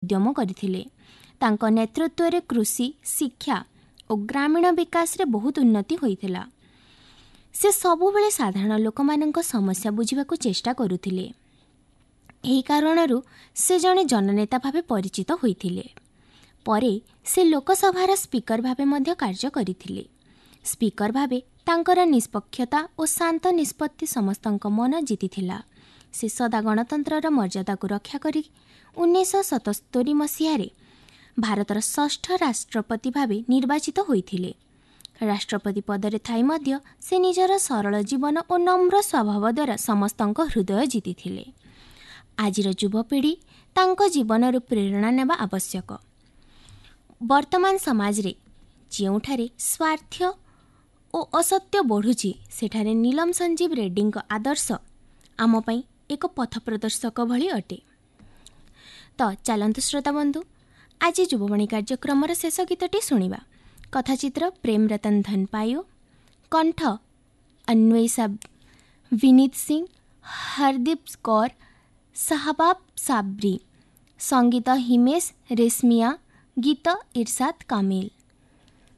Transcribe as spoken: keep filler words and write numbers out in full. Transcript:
उद्यम करथिले। तांको नेतृत्व कृषि शिक्षा और ग्रामीण विकास रे बहुत उन्नति होइथिला। से सबु बेले साधारण लोक मानक समस्या बुझिबाकू चेष्टा करुथिले। एही कारणरू से जणे जननेता भावे परिचित होइथिले। परे से लोकसभार स्पीकर भावे मध्य कार्य करिथिले। स्पीकर भावे तांकर निष्पक्षता और शांत निष्पत्ति समस्तक मन जीतिथिला। से सदा गणतंत्रर मर्यादा को रक्षा करी उन्नीस सतस्तरी मसीह भारतर षष्ठ राष्ट्रपति भावे निर्वाचित होइथिले। राष्ट्रपति पदरे थाई मध्य से निजर सरल जीवन और नम्र स्वभाव द्वारा समस्तक हृदय जीतिथिले। आजिर युवपीढ़ी तांको जीवनरू प्रेरणा नेबा आवश्यक। वर्तमान समाज रे जेउठारे स्वार्थ और असत्य बढ़ुची सेठारे नीलम संजीव रेड्डी आदर्श आम पई एक पथ प्रदर्शक भली अटे। तो चलंतु श्रोता बंधु, आज युववाणी कार्यक्रम शेष गीतटी शुणिबा। कथाचित्र प्रेम रतन धन पायो, कंठ अन्वेषा विनीत सिंह, हरदीप कौर, शाहबाब साबरी, संगीत हिमेश रेशमिया, गीत इरशाद कामिल।